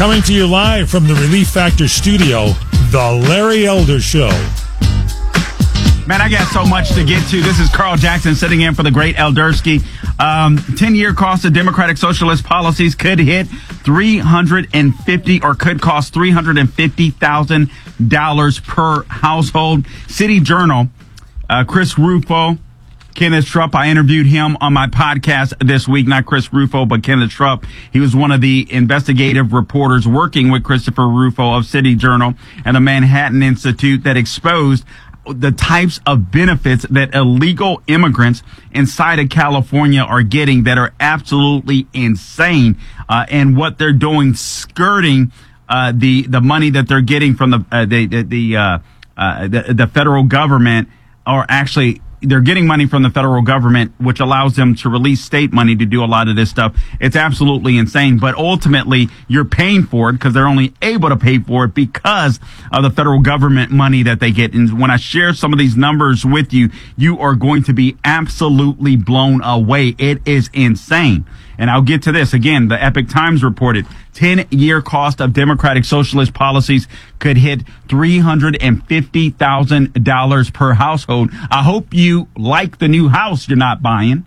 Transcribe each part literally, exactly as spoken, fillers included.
Coming to you live from the Relief Factor studio, The Larry Elder Show. Man, I got so much to get to. This is Carl Jackson sitting in for the great Eldersky. Um, ten-year cost of Democratic Socialist policies could hit three hundred fifty or could cost three hundred fifty thousand dollars per household. City Journal, uh, Chris Rufo, Kenneth Trupp. I interviewed him on my podcast this week, not Chris Rufo, but Kenneth Trupp. He was one of the investigative reporters working with Christopher Rufo of City Journal and the Manhattan Institute that exposed the types of benefits that illegal immigrants inside of California are getting that are absolutely insane, uh, and what they're doing, skirting uh, the the money that they're getting from the uh, the the the, uh, uh, the the federal government, or actually they're getting money from the federal government, which allows them to release state money to do a lot of this stuff. It's absolutely insane. But ultimately, you're paying for it because they're only able to pay for it because of the federal government money that they get. And when I share some of these numbers with you, you are going to be absolutely blown away. It is insane. And I'll get to this. Again, the Epoch Times reported ten-year cost of Democratic Socialist policies could hit three hundred fifty thousand dollars per household. I hope you like the new house you're not buying,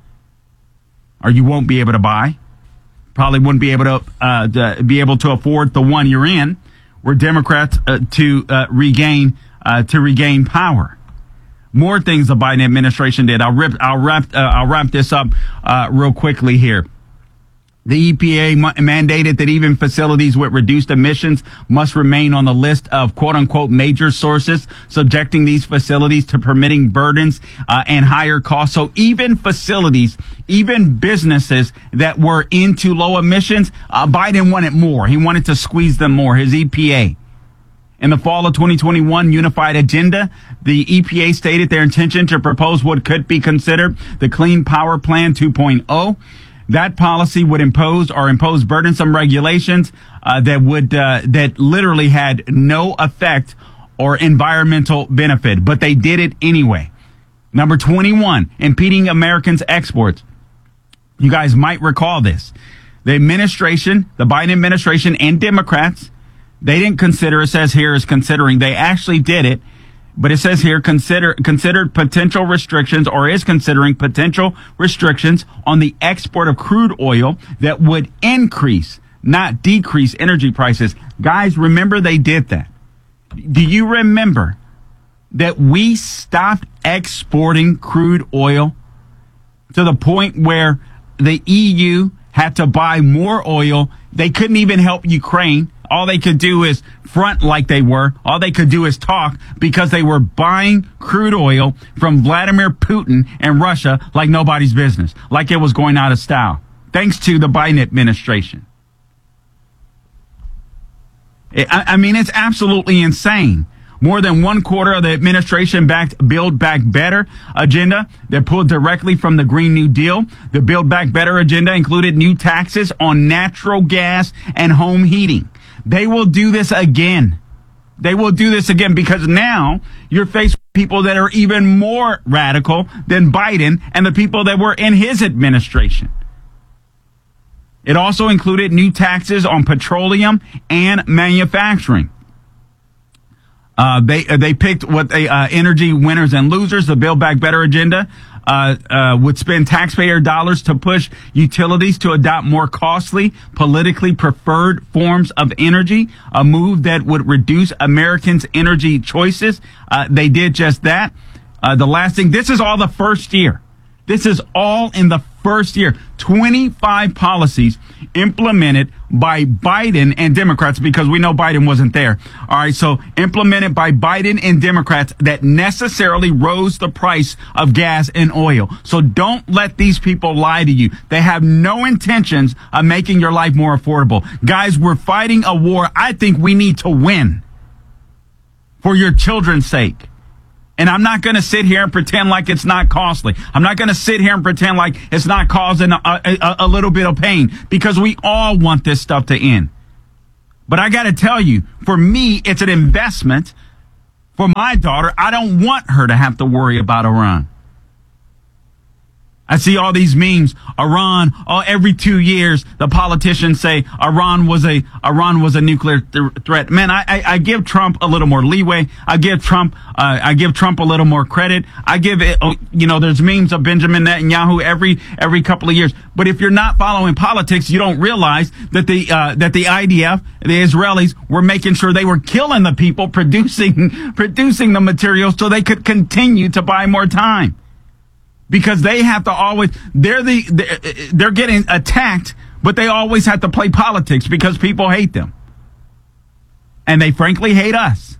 or you won't be able to buy. Probably wouldn't be able to, uh, to be able to afford the one you're in. We're Democrats uh, to uh, regain uh, to regain power. More things the Biden administration did. I'll rip. I'll wrap. Uh, I'll wrap this up uh, real quickly here. The E P A ma- mandated that even facilities with reduced emissions must remain on the list of quote unquote major sources, subjecting these facilities to permitting burdens uh, and higher costs. So even facilities, even businesses that were into low emissions, uh, Biden wanted more. He wanted to squeeze them more. His E P A. In the fall of twenty twenty-one unified agenda, the E P A stated their intention to propose what could be considered the Clean Power Plan two point oh. That policy would impose or impose burdensome regulations uh, that would uh, that literally had no effect or environmental benefit, but they did it anyway. Number twenty-one, impeding Americans' exports. You guys might recall this. The administration, the Biden administration and Democrats, they didn't consider, it says here is considering, they actually did it. But it says here, consider considered potential restrictions or is considering potential restrictions on the export of crude oil that would increase, not decrease, energy prices. Guys, remember they did that. Do you remember that we stopped exporting crude oil to the point where the E U had to buy more oil? They couldn't even help Ukraine. All they could do is front like they were. All they could do is talk because they were buying crude oil from Vladimir Putin and Russia like nobody's business, like it was going out of style, thanks to the Biden administration. I, I mean, it's absolutely insane. More than one quarter of the administration-backed Build Back Better agenda that pulled directly from the Green New Deal. The Build Back Better agenda included new taxes on natural gas and home heating. They will do this again. They will do this again because now you're faced with people that are even more radical than Biden and the people that were in his administration. It also included new taxes on petroleum and manufacturing. Uh, they they picked what they uh, energy winners and losers. The Build Back Better agenda uh, uh, would spend taxpayer dollars to push utilities to adopt more costly, politically preferred forms of energy, a move that would reduce Americans' energy choices. Uh, they did just that. Uh, the last thing, this is all the first year. This is all in the first year. twenty-five policies implemented by Biden and Democrats, because we know Biden wasn't there. All right, so implemented by Biden and Democrats that necessarily rose the price of gas and oil. So don't let these people lie to you. They have no intentions of making your life more affordable. Guys, we're fighting a war I think we need to win for your children's sake. And I'm not going to sit here and pretend like it's not costly. I'm not going to sit here and pretend like it's not causing a, a, a little bit of pain, because we all want this stuff to end. But I got to tell you, for me, it's an investment. For my daughter, I don't want her to have to worry about Iran. I see all these memes. Iran, oh, every two years, the politicians say Iran was a Iran was a nuclear th- threat. Man, I, I, I give Trump a little more leeway. I give Trump uh, I give Trump a little more credit. I give it, you know, there's memes of Benjamin Netanyahu every every couple of years. But if you're not following politics, you don't realize that the uh, that the I D F, the Israelis, were making sure they were killing the people producing producing the materials so they could continue to buy more time. Because they have to always, they're the, they're getting attacked, but they always have to play politics because people hate them. And they frankly hate us.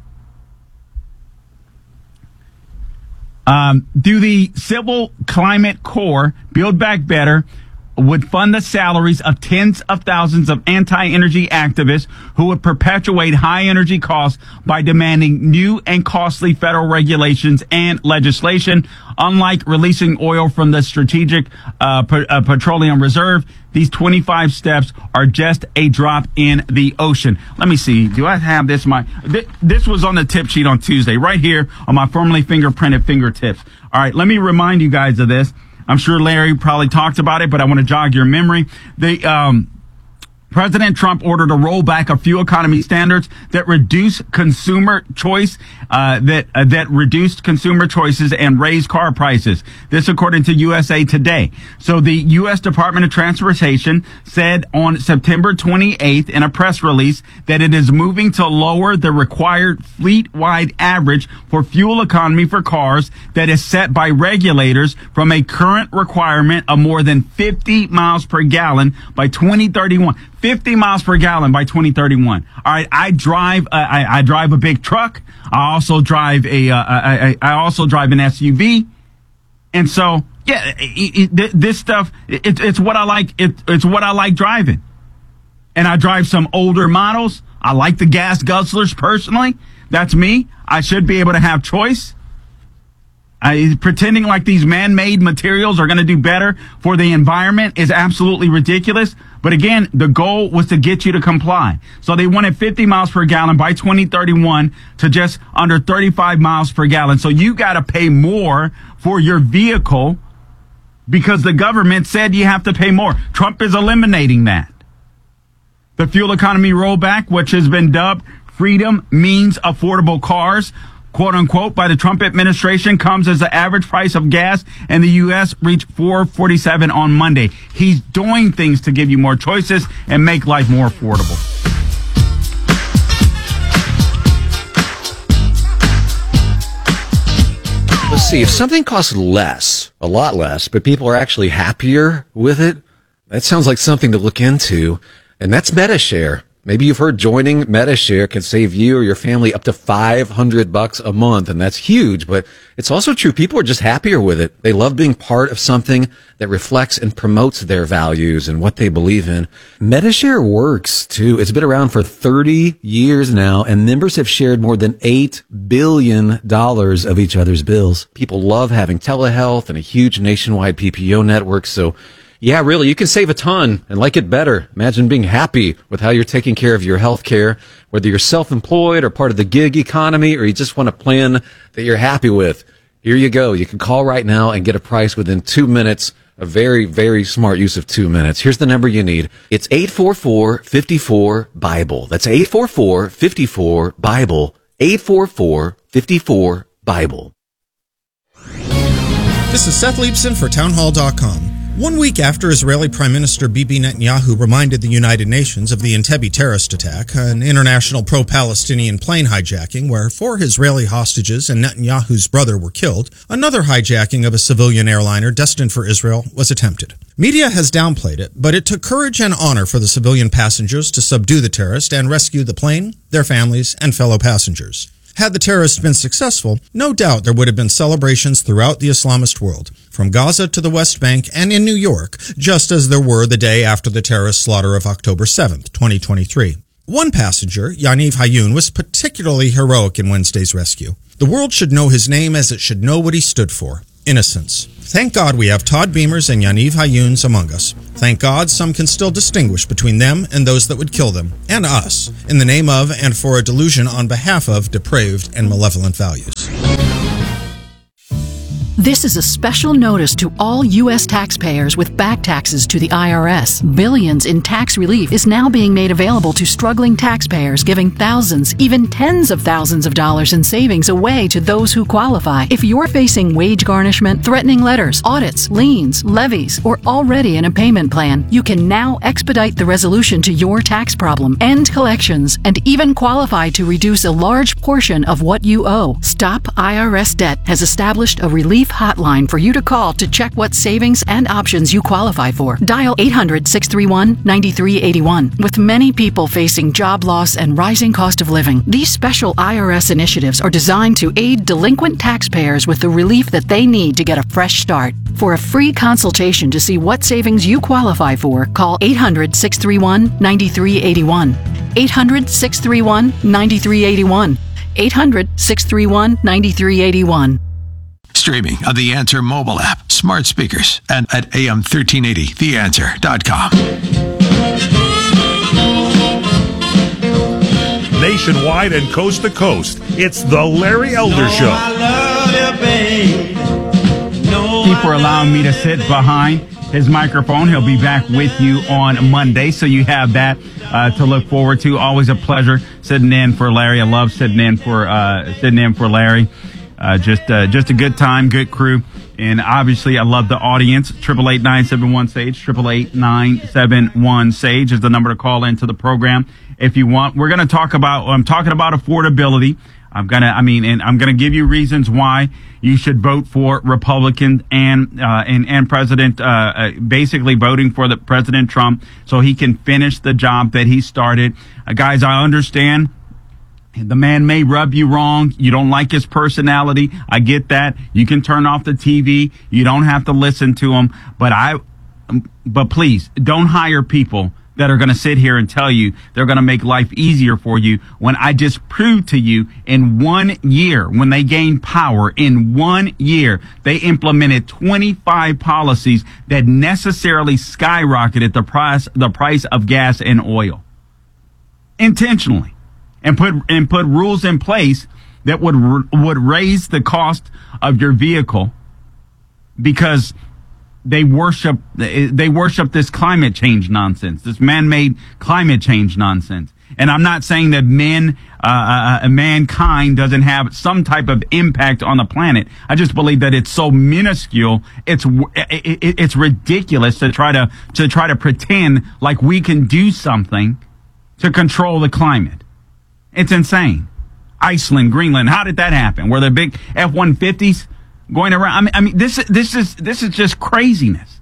Um, do the Civil Climate Corps Build Back Better would fund the salaries of tens of thousands of anti-energy activists who would perpetuate high energy costs by demanding new and costly federal regulations and legislation. Unlike releasing oil from the Strategic uh, P- uh, Petroleum Reserve, these twenty-five steps are just a drop in the ocean. Let me see. Do I have this? My th- This was on the tip sheet on Tuesday, right here on my formerly fingerprinted fingertips. All right, let me remind you guys of this. I'm sure Larry probably talked about it, but I want to jog your memory. The um, President Trump ordered a rollback of fuel economy standards that reduce consumer choice, uh, that uh, that reduced consumer choices and raised car prices. This, according to U S A Today. So the U S Department of Transportation said on September twenty-eighth in a press release that it is moving to lower the required fleet-wide average for fuel economy for cars that is set by regulators from a current requirement of more than fifty miles per gallon by twenty thirty-one. fifty miles per gallon by twenty thirty-one. All right, I drive. Uh, I, I drive a big truck. I also drive a. Uh, I, I also drive an S U V, and so yeah, it, it, this stuff. It, it's what I like. It, it's what I like driving, and I drive some older models. I like the gas guzzlers personally. That's me. I should be able to have choice. I, pretending like these man-made materials are going to do better for the environment is absolutely ridiculous. But again, the goal was to get you to comply. So they wanted fifty miles per gallon by twenty thirty-one to just under thirty-five miles per gallon. So you got to pay more for your vehicle because the government said you have to pay more. Trump is eliminating that. The fuel economy rollback, which has been dubbed Freedom Means Affordable Cars, quote unquote, by the Trump administration, comes as the average price of gas in the U S reached four forty-seven on Monday. He's doing things to give you more choices and make life more affordable. Let's see, if something costs less, a lot less, but people are actually happier with it, that sounds like something to look into, and that's MediShare. Maybe you've heard joining MediShare can save you or your family up to five hundred bucks a month, and that's huge, but it's also true. People are just happier with it. They love being part of something that reflects and promotes their values and what they believe in. MediShare works, too. It's been around for thirty years now, and members have shared more than eight billion dollars of each other's bills. People love having telehealth and a huge nationwide P P O network, so yeah, really, you can save a ton and like it better. Imagine being happy with how you're taking care of your health care, whether you're self-employed or part of the gig economy, or you just want a plan that you're happy with. Here you go. You can call right now and get a price within two minutes. A very, very smart use of two minutes. Here's the number you need. It's eight four four, five four, Bible. That's eight four four, five four, Bible. eight four four, five four, Bible. This is Seth Leibson for townhall dot com. One week after Israeli Prime Minister Bibi Netanyahu reminded the United Nations of the Entebbe terrorist attack, an international pro-Palestinian plane hijacking where four Israeli hostages and Netanyahu's brother were killed, another hijacking of a civilian airliner destined for Israel was attempted. Media has downplayed it, but it took courage and honor for the civilian passengers to subdue the terrorist and rescue the plane, their families, and fellow passengers. Had the terrorists been successful, no doubt there would have been celebrations throughout the Islamist world, from Gaza to the West Bank and in New York, just as there were the day after the terrorist slaughter of October seventh, twenty twenty-three. One passenger, Yaniv Hayun, was particularly heroic in Wednesday's rescue. The world should know his name as it should know what he stood for: innocence. Thank God we have Todd Beamers and Yaniv Hayuns among us. Thank God some can still distinguish between them and those that would kill them, and us, in the name of and for a delusion on behalf of depraved and malevolent values. This is a special notice to all U S taxpayers with back taxes to the I R S. Billions in tax relief is now being made available to struggling taxpayers, giving thousands, even tens of thousands of dollars in savings away to those who qualify. If you're facing wage garnishment, threatening letters, audits, liens, levies, or already in a payment plan, you can now expedite the resolution to your tax problem, end collections, and even qualify to reduce a large portion of what you owe. Stop I R S Debt has established a relief hotline for you to call to check what savings and options you qualify for. Dial eight hundred, six three one, nine three eight one. With many people facing job loss and rising cost of living, these special I R S initiatives are designed to aid delinquent taxpayers with the relief that they need to get a fresh start. For a free consultation to see what savings you qualify for, call eight hundred, six three one, nine three eight one. eight hundred, six three one, nine three eight one. eight hundred, six three one, nine three eight one. Streaming on the Answer mobile app, smart speakers, and at A M thirteen eighty the answer dot com. Nationwide and coast to coast, it's the Larry Elder Show. Thank you for allowing me to sit behind his microphone. He'll be back with you on Monday, so you have that uh, to look forward to. Always a pleasure sitting in for Larry. I love sitting in for uh, sitting in for Larry. Uh, just uh, just a good time, good crew. And obviously, I love the audience. Triple eight nine seven one Sage. Triple eight nine seven one Sage is the number to call into the program if you want. We're going to talk about. I'm talking about affordability. I'm gonna. I mean, and I'm going to give you reasons why you should vote for Republican and uh, and and President. Uh, uh, basically, voting for the President Trump so he can finish the job that he started. Uh, guys, I understand. The man may rub you wrong. You don't like his personality. I get that. You can turn off the T V. You don't have to listen to him. But I, but please don't hire people that are going to sit here and tell you they're going to make life easier for you when I just proved to you in one year, when they gained power, in one year, they implemented twenty-five policies that necessarily skyrocketed the price, the price of gas and oil. Intentionally. And put and put rules in place that would would raise the cost of your vehicle because they worship they worship this climate change nonsense, this man-made climate change nonsense. And I'm not saying that men, uh, uh, mankind doesn't have some type of impact on the planet. I just believe that it's so minuscule, it's it, it, it's ridiculous to try to to try to pretend like we can do something to control the climate. It's insane. Iceland, Greenland. How did that happen? Were there big F one fifties going around? I mean, I mean, this this is this is just craziness.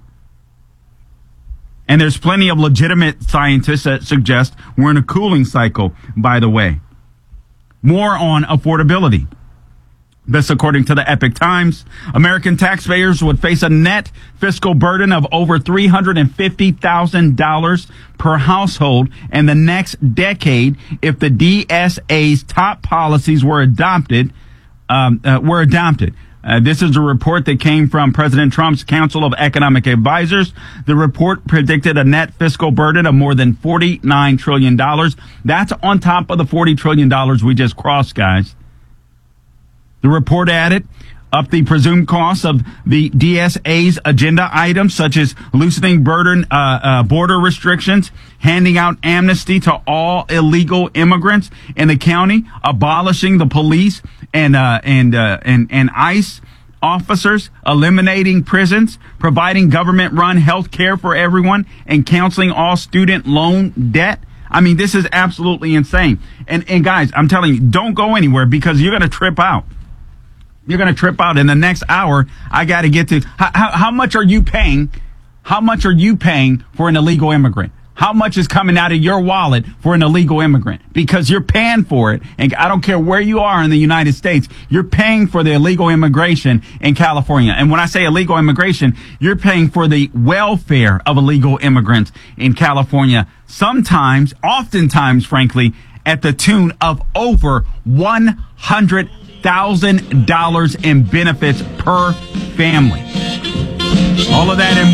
And there's plenty of legitimate scientists that suggest we're in a cooling cycle. By the way, more on affordability. This, according to the Epoch Times, American taxpayers would face a net fiscal burden of over three hundred fifty thousand dollars per household in the next decade if the D S A's top policies were adopted. Um, uh, were adopted. Uh, this is a report that came from President Trump's Council of Economic Advisors. The report predicted a net fiscal burden of more than forty-nine trillion dollars. That's on top of the forty trillion dollars we just crossed, guys. The report added up the presumed costs of the D S A's agenda items, such as loosening burden, uh, uh, border restrictions, handing out amnesty to all illegal immigrants in the county, abolishing the police and uh, and uh, and and ICE officers, eliminating prisons, providing government-run health care for everyone, and canceling all student loan debt. I mean, this is absolutely insane. And and guys, I'm telling you, don't go anywhere because you're going to trip out. You're going to trip out. In the next hour, I got to get to how, how, how much are you paying? How much are you paying for an illegal immigrant? How much is coming out of your wallet for an illegal immigrant? Because you're paying for it. And I don't care where you are in the United States, you're paying for the illegal immigration in California. And when I say illegal immigration, you're paying for the welfare of illegal immigrants in California. Sometimes, oftentimes, frankly, at the tune of over one hundred thousand dollars in benefits per family. All of that and more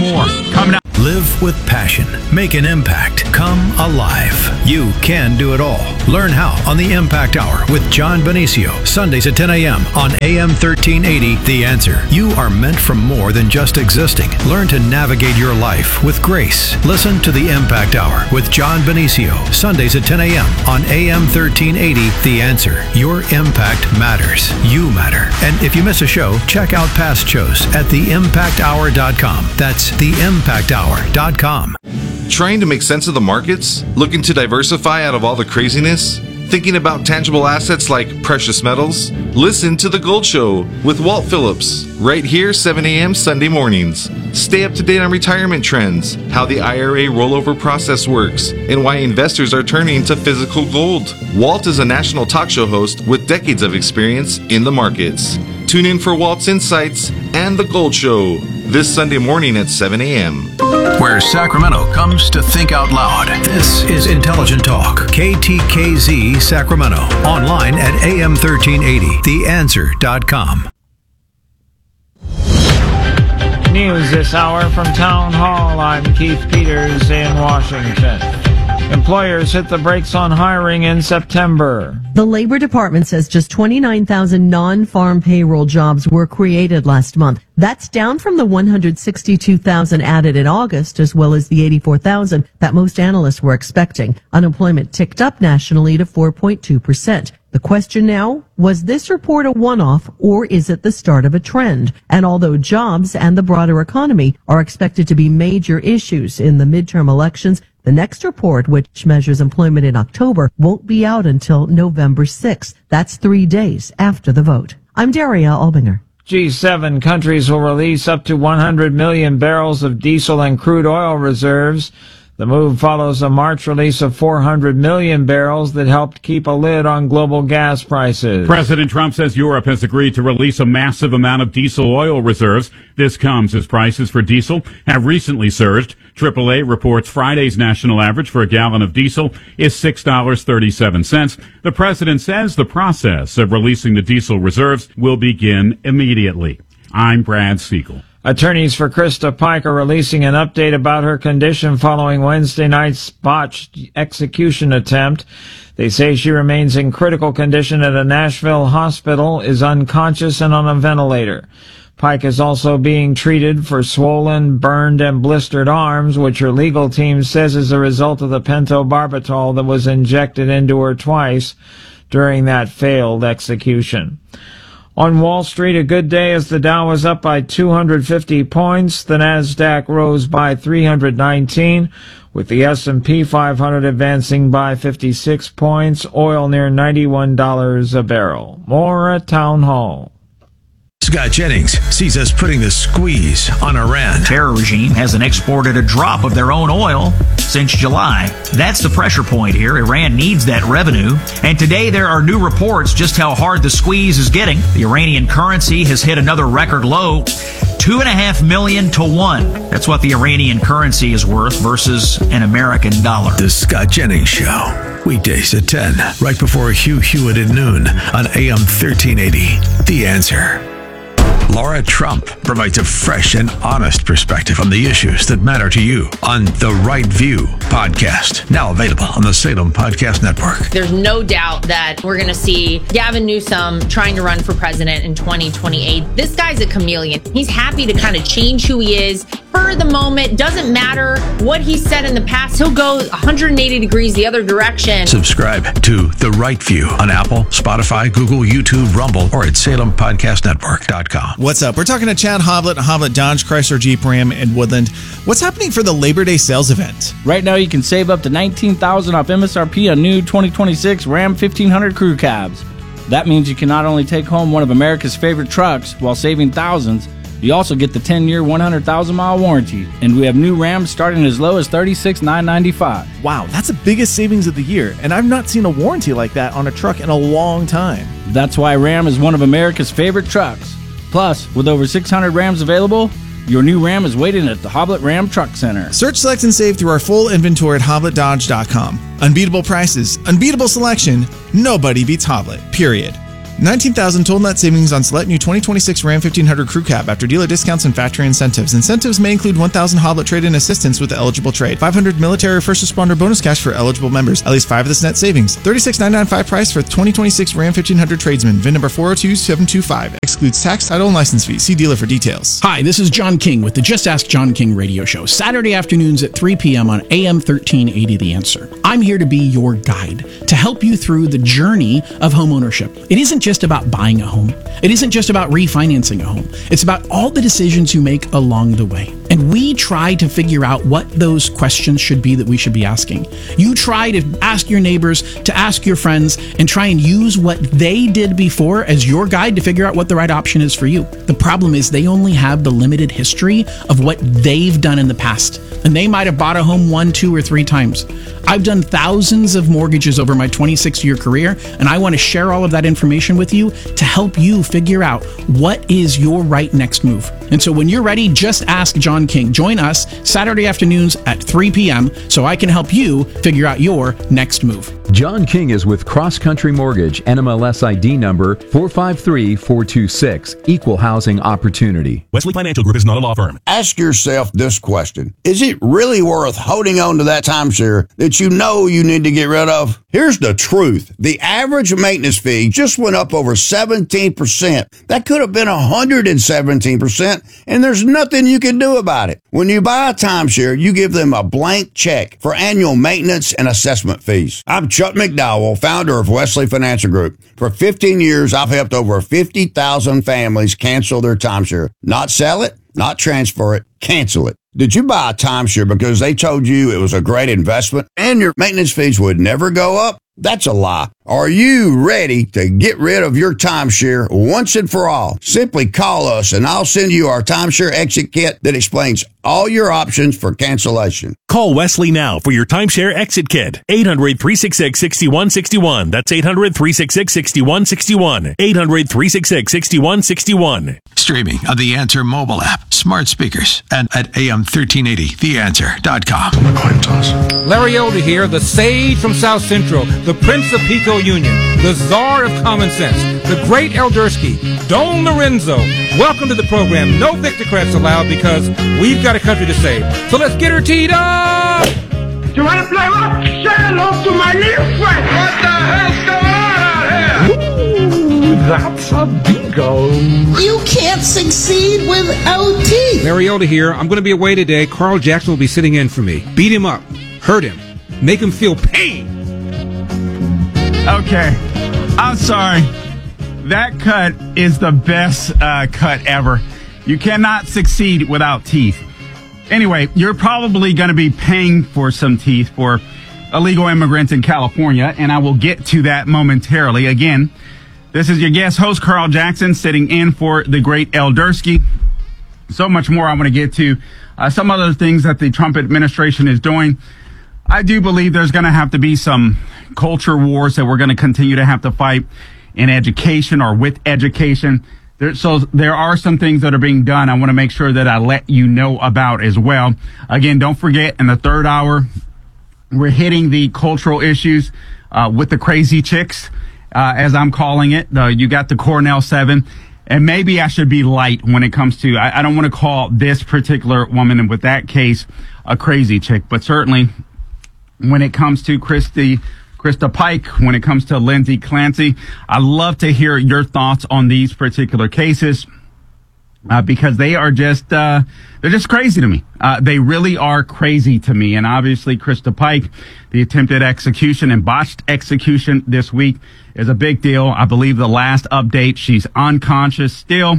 Coming up. Live with passion. Make an impact. Come alive. You can do it all. Learn how on the Impact Hour with John Benicio. Sundays at ten a.m. on A M thirteen eighty, The Answer. You are meant for more than just existing. Learn to navigate your life with grace. Listen to the Impact Hour with John Benicio. Sundays at ten a.m. on A M thirteen eighty, The Answer. Your impact matters. You matter. And if you miss a show, check out past shows at the impact hour dot com. That's the impact hour dot com. Trying to make sense of the markets? Looking to diversify out of all the craziness? Thinking about tangible assets like precious metals? Listen to The Gold Show with Walt Phillips, right here, seven a.m. Sunday mornings. Stay up to date on retirement trends, how the I R A rollover process works, and why investors are turning to physical gold. Walt is a national talk show host with decades of experience in the markets. Tune in for Walt's Insights and The Gold Show this Sunday morning at seven a.m. Where Sacramento comes to think out loud. This is Intelligent Talk, K T K Z Sacramento. Online at A M thirteen eighty, the answer dot com. News this hour from Town Hall. I'm Keith Peters in Washington. Employers hit the brakes on hiring in September. The Labor Department says just twenty-nine thousand non-farm payroll jobs were created last month. That's down from the one hundred sixty-two thousand added in August, as well as the eighty-four thousand that most analysts were expecting. Unemployment ticked up nationally to four point two percent. The question now, was this report a one-off or is it the start of a trend? And although jobs and the broader economy are expected to be major issues in the midterm elections, the next report, which measures employment in October, won't be out until November sixth. That's three days after the vote. I'm Daria Albinger. G seven countries will release up to one hundred million barrels of diesel and crude oil reserves. The move follows a March release of four hundred million barrels that helped keep a lid on global gas prices. President Trump says Europe has agreed to release a massive amount of diesel oil reserves. This comes as prices for diesel have recently surged. triple A reports Friday's national average for a gallon of diesel is six dollars and thirty-seven cents. The president says the process of releasing the diesel reserves will begin immediately. I'm Brad Siegel. Attorneys for Krista Pike are releasing an update about her condition following Wednesday night's botched execution attempt. They say she remains in critical condition at a Nashville hospital, is unconscious and on a ventilator. Pike is also being treated for swollen, burned, and blistered arms, which her legal team says is a result of the pentobarbital that was injected into her twice during that failed execution. On Wall Street, a good day as the Dow was up by two hundred fifty points. The Nasdaq rose by three hundred nineteen, with the S and P five hundred advancing by fifty-six points. Oil near ninety-one dollars a barrel. More at Town Hall. Scott Jennings sees us putting the squeeze on Iran. Terror regime hasn't exported a drop of their own oil since July. That's the pressure point here. Iran needs that revenue. And today there are new reports just how hard the squeeze is getting. The Iranian currency has hit another record low. Two and a half million to one. That's what the Iranian currency is worth versus an American dollar. The Scott Jennings Show. Weekdays at ten, right before Hugh Hewitt at noon on A M thirteen eighty. The Answer. Laura Trump provides a fresh and honest perspective on the issues that matter to you on The Right View podcast, now available on the Salem Podcast Network. There's no doubt that we're going to see Gavin Newsom trying to run for president in twenty twenty-eight. This guy's a chameleon. He's happy to kind of change who he is for the moment. Doesn't matter what he said in the past. He'll go one hundred eighty degrees the other direction. Subscribe to The Right View on Apple, Spotify, Google, YouTube, Rumble, or at salem podcast network dot com. What's up? We're talking to Chad Hoblet, Hoblet Dodge, Chrysler, Jeep, Ram, and Woodland. What's happening for the Labor Day sales event? Right now, you can save up to nineteen thousand dollars off M S R P on new twenty twenty-six Ram fifteen hundred crew cabs. That means you can not only take home one of America's favorite trucks while saving thousands, you also get the ten-year, one hundred thousand mile warranty. And we have new Rams starting as low as thirty-six thousand nine hundred ninety-five dollars. Wow, that's the biggest savings of the year, and I've not seen a warranty like that on a truck in a long time. That's why Ram is one of America's favorite trucks. Plus, with over six hundred Rams available, your new Ram is waiting at the Hoblet Ram Truck Center. Search, select, and save through our full inventory at hoblet dodge dot com. Unbeatable prices, unbeatable selection, nobody beats Hoblet, period. nineteen thousand total net savings on select new twenty twenty-six Ram fifteen hundred Crew Cab after dealer discounts and factory incentives. Incentives may include one thousand Hoblet trade-in assistance with the eligible trade, five hundred military or first responder bonus cash for eligible members, at least five of this net savings. thirty-six thousand nine hundred ninety-five price for twenty twenty-six Ram fifteen hundred tradesman. V I N number four oh two seven two five. Excludes tax, title, and license fees. See dealer for details. Hi, this is John King with the Just Ask John King radio show, Saturday afternoons at three p.m. on A M thirteen eighty The Answer. I'm here to be your guide, to help you through the journey of homeownership. It isn't just about buying a home. It isn't just about refinancing a home. It's about all the decisions you make along the way. And we try to figure out what those questions should be that we should be asking. You try to ask your neighbors, to ask your friends, and try and use what they did before as your guide to figure out what the right option is for you. The problem is they only have the limited history of what they've done in the past. And they might have bought a home one, two, or three times. I've done thousands of mortgages over my twenty-six year career, and I want to share all of that information with you to help you figure out what is your right next move. And so when you're ready, just ask John King. Join us Saturday afternoons at three p.m. so I can help you figure out your next move. John King is with Cross Country Mortgage, N M L S I D number four five three four two six, Equal Housing Opportunity. Wesley Financial Group is not a law firm. Ask yourself this question. Is it really worth holding on to that timeshare that you know you need to get rid of? Here's the truth. The average maintenance fee just went up over seventeen percent. That could have been one hundred seventeen percent, and there's nothing you can do about it. When you buy a timeshare, you give them a blank check for annual maintenance and assessment fees. I'm Chuck McDowell, founder of Wesley Financial Group. For fifteen years, I've helped over fifty thousand families cancel their timeshare. Not sell it, not transfer it, cancel it. Did you buy a timeshare because they told you it was a great investment and your maintenance fees would never go up? That's a lie. Are you ready to get rid of your timeshare once and for all? Simply call us and I'll send you our timeshare exit kit that explains all your options for cancellation. Call Wesley now for your timeshare exit kit. eight hundred, three six six, six one six one. That's eight hundred, three six six, six one six one. eight hundred, three six six, six one six one. Streaming on the Answer mobile app, smart speakers, and at A M thirteen eighty the answer dot com. Larry Elder here, the sage from South Central, the Prince of Pico Union, the czar of common sense, the great Eldersky, Don Lorenzo. Welcome to the program. No Victocrats allowed because we've got a country to save. So let's get her teed up! You want to play what? Say hello to my little friend! What the hell's going on out here? Ooh, that's a bingo. You can't succeed without teeth. Larry Elder here. I'm going to be away today. Carl Jackson will be sitting in for me. Beat him up. Hurt him. Make him feel pain. Okay, I'm sorry. That cut is the best uh, cut ever. You cannot succeed without teeth. Anyway, you're probably going to be paying for some teeth for illegal immigrants in California, and I will get to that momentarily. Again, this is your guest host, Carl Jackson, sitting in for the great Eldersky. So much more I want to get to. Uh, some other things that the Trump administration is doing. I do believe there's going to have to be some culture wars that we're going to continue to have to fight in education or with education. There, so there are some things that are being done. I want to make sure that I let you know about as well. Again, don't forget, in the third hour, we're hitting the cultural issues uh, with the crazy chicks, uh, as I'm calling it. Uh, you got the Cornell Seven. And maybe I should be light when it comes to, I, I don't want to call this particular woman, and with that case, a crazy chick, but certainly when it comes to Christy, Krista Pike, when it comes to Lindsay Clancy, I'd love to hear your thoughts on these particular cases uh, because they are just, uh, they're just crazy to me. Uh, they really are crazy to me. And obviously, Krista Pike, the attempted execution and botched execution this week is a big deal. I believe the last update, she's unconscious still.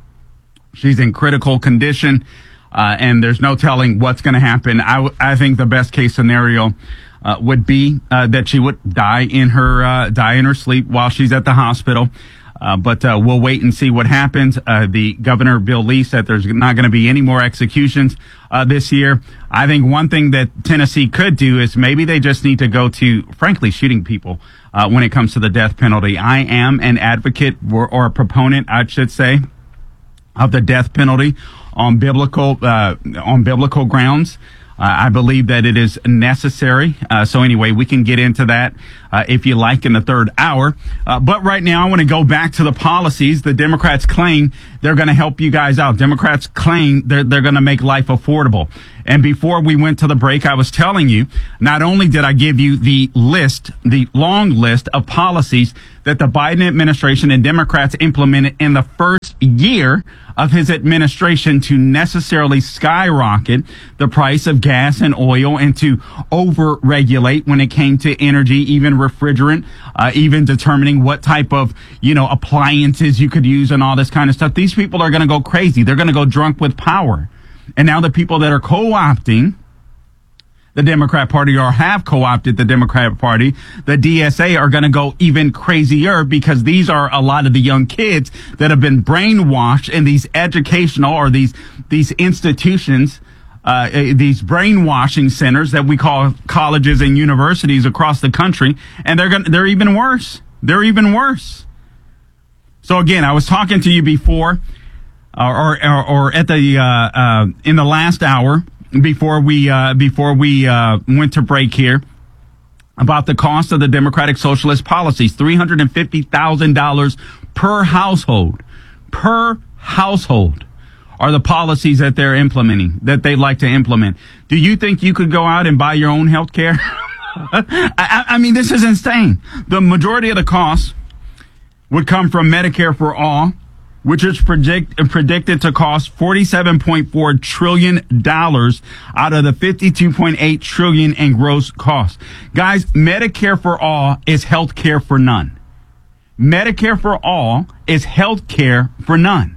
She's in critical condition. Uh, and there's no telling what's going to happen. I, w- I think the best case scenario uh, would be uh, that she would die in her uh, die in her sleep while she's at the hospital. Uh, but uh, we'll wait and see what happens. Uh, the governor, Bill Lee, said there's not going to be any more executions uh, this year. I think one thing that Tennessee could do is maybe they just need to go to, frankly, shooting people uh, when it comes to the death penalty. I am an advocate or, or a proponent, I should say, of the death penalty on biblical uh, on biblical grounds. Uh, I believe that it is necessary. Uh, so anyway, we can get into that uh, if you like, in the third hour. Uh, but right now, I want to go back to the policies. The Democrats claim they're going to help you guys out. Democrats claim they're, they're going to make life affordable. And before we went to the break, I was telling you, not only did I give you the list, the long list of policies that the Biden administration and Democrats implemented in the first year of his administration to necessarily skyrocket the price of gas and oil and to over-regulate when it came to energy, even refrigerant, uh, even determining what type of, you know, appliances you could use and all this kind of stuff. These people are going to go crazy. They're going to go drunk with power. And now the people that are co-opting the Democrat Party or have co-opted the Democrat Party, the D S A, are going to go even crazier because these are a lot of the young kids that have been brainwashed in these educational or these these institutions, uh, these brainwashing centers that we call colleges and universities across the country, and they're going they're even worse. They're even worse. So again, I was talking to you before, or or, or at the uh, uh, in the last hour. Before we uh, before we uh, went to break here, about the cost of the Democratic Socialist policies, three hundred and fifty thousand dollars per household, per household, are the policies that they're implementing, that they'd like to implement. Do you think you could go out and buy your own health care? I, I mean, this is insane. The majority of the costs would come from Medicare for All, which is predict, predicted to cost forty-seven point four trillion dollars out of the fifty-two point eight trillion dollars in gross costs. Guys, Medicare for All is health care for none. Medicare for All is health care for none.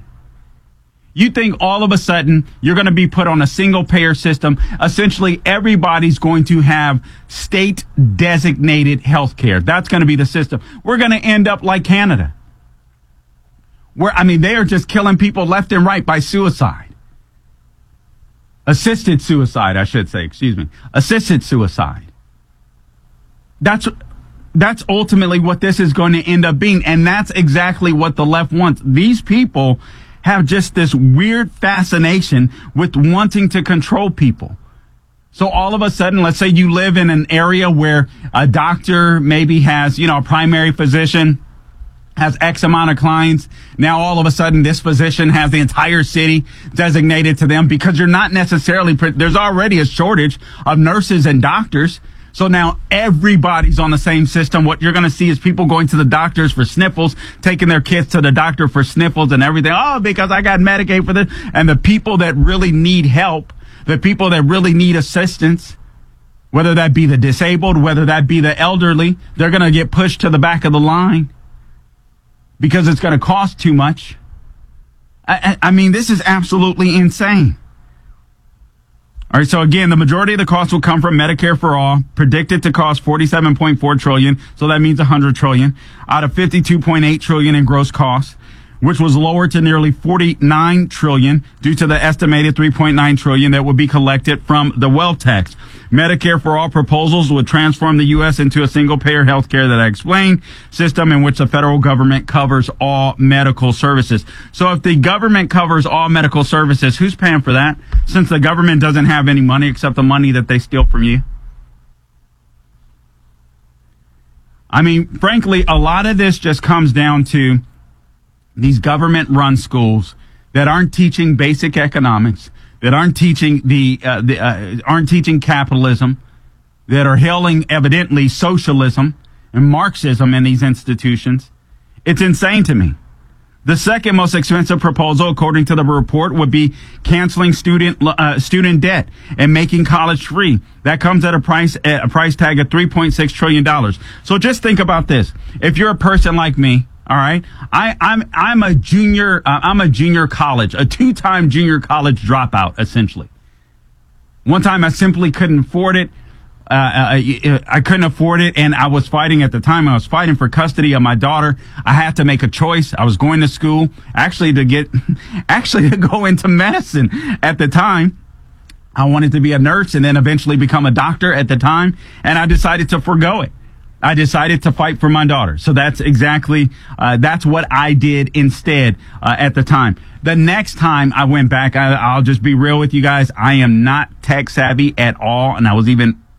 You think all of a sudden you're going to be put on a single payer system. Essentially, everybody's going to have state designated health care. That's going to be the system. We're going to end up like Canada. Where, I mean, they are just killing people left and right by suicide. Assisted suicide, I should say, excuse me. Assisted suicide. That's, that's ultimately what this is going to end up being. And that's exactly what the left wants. These people have just this weird fascination with wanting to control people. So all of a sudden, let's say you live in an area where a doctor maybe has, you know, a primary physician has X amount of clients. Now, all of a sudden, this physician has the entire city designated to them because you're not necessarily, there's already a shortage of nurses and doctors. So now everybody's on the same system. What you're going to see is people going to the doctors for sniffles, taking their kids to the doctor for sniffles and everything. Oh, because I got Medicaid for this. And the people that really need help, the people that really need assistance, whether that be the disabled, whether that be the elderly, they're going to get pushed to the back of the line because it's going to cost too much. I, I mean, this is absolutely insane. All right, so again, the majority of the cost will come from Medicare for All, predicted to cost forty-seven point four trillion dollars, so that means one hundred trillion dollars, out of fifty-two point eight trillion dollars in gross costs, which was lowered to nearly forty-nine trillion dollars due to the estimated three point nine trillion dollars that would be collected from the wealth tax. Medicare for All proposals would transform the U S into a single-payer health care that I explained, system in which the federal government covers all medical services. So if the government covers all medical services, who's paying for that? Since the government doesn't have any money except the money that they steal from you. I mean, frankly, a lot of this just comes down to these government-run schools that aren't teaching basic economics, that aren't teaching the, uh, the uh, aren't teaching capitalism, that are hailing evidently socialism and Marxism in these institutions. It's insane to me. The second most expensive proposal, according to the report, would be canceling student uh, student debt and making college free. That comes at a price at a price tag of three point six trillion dollars. So just think about this: if you're a person like me. All right. I, I'm, I'm a junior, uh, I'm a junior college, a two-time junior college dropout, essentially. One time I simply couldn't afford it. Uh, I, I couldn't afford it. And I was fighting at the time. I was fighting for custody of my daughter. I had to make a choice. I was going to school actually to get, actually to go into medicine at the time. I wanted to be a nurse and then eventually become a doctor at the time. And I decided to forego it. I decided to fight for my daughter. So that's exactly, uh, that's what I did instead, uh, at the time. The next time I went back, I, I'll just be real with you guys. I am not tech savvy at all. And I was even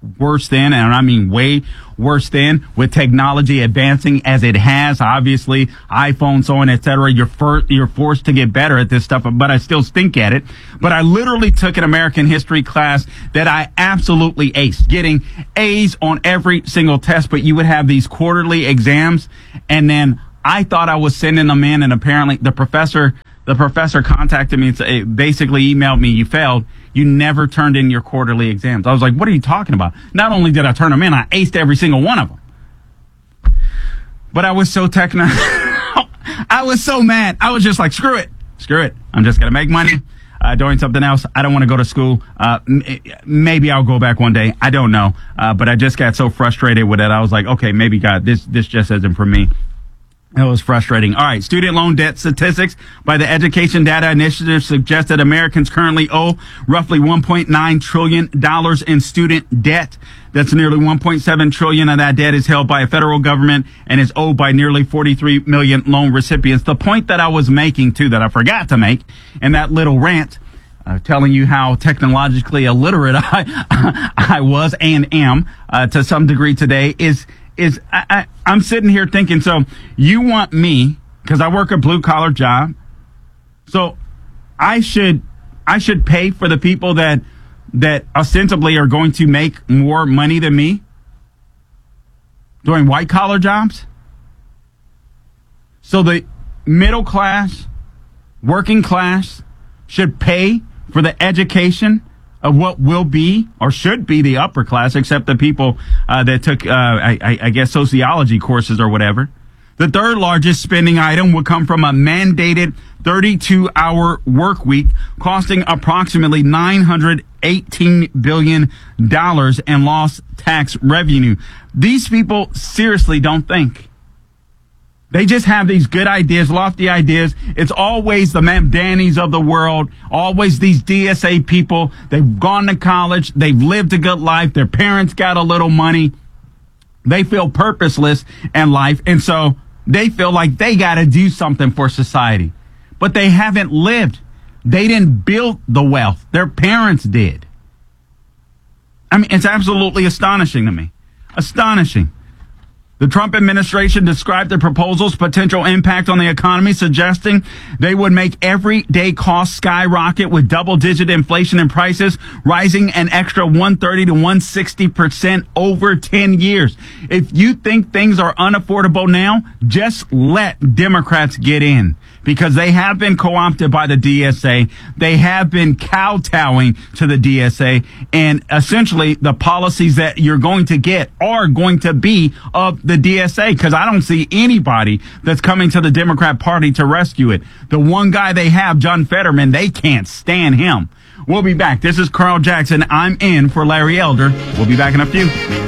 worse than, and I mean way worse than, with technology advancing as it has. Obviously, iPhone, so on, et cetera. You're, for, you're forced to get better at this stuff, but I still stink at it. But I literally took an American history class that I absolutely aced, getting A's on every single test, but you would have these quarterly exams, and then I thought I was sending them in, and apparently the professor, the professor contacted me and said, basically emailed me, you failed. You never turned in your quarterly exams. I was like, what are you talking about? Not only did I turn them in, I aced every single one of them. But I was so techno, I was so mad. I was just like, screw it, screw it. I'm just going to make money uh, doing something else. I don't want to go to school. Uh, m- maybe I'll go back one day. I don't know. Uh, but I just got so frustrated with it. I was like, okay, maybe God, this, this just isn't for me. It was frustrating. All right. Student loan debt statistics by the Education Data Initiative suggest that Americans currently owe roughly one point nine trillion dollars in student debt. That's nearly one point seven trillion dollars of that debt is held by a federal government and is owed by nearly forty-three million loan recipients. The point that I was making, too, that I forgot to make in that little rant, uh, telling you how technologically illiterate I, I was and am uh, to some degree today, is is I, I, I'm sitting here thinking, so you want me, because I work a blue collar job, so I should I should pay for the people that that ostensibly are going to make more money than me doing white collar jobs? So the middle class, working class should pay for the education of what will be or should be the upper class, except the people uh, that took, uh, I, I guess, sociology courses or whatever. The third largest spending item would come from a mandated thirty-two hour work week, costing approximately nine hundred eighteen billion dollars in lost tax revenue. These people seriously don't think. They just have these good ideas, lofty ideas. It's always the Mamdanis of the world, always these D S A people. They've gone to college. They've lived a good life. Their parents got a little money. They feel purposeless in life. And so they feel like they got to do something for society. But they haven't lived. They didn't build the wealth. Their parents did. I mean, it's absolutely astonishing to me. Astonishing. The Trump administration described the proposal's potential impact on the economy, suggesting they would make everyday costs skyrocket with double-digit inflation and prices rising an extra one hundred thirty to one hundred sixty percent over ten years. If you think things are unaffordable now, just let Democrats get in, because they have been co-opted by the D S A. They have been kowtowing to the D S A, and essentially the policies that you're going to get are going to be of the D S A, because I don't see anybody that's coming to the Democrat Party to rescue it. The one guy they have, John Fetterman, they can't stand him. We'll be back. This is Carl Jackson. I'm in for Larry Elder. We'll be back in a few.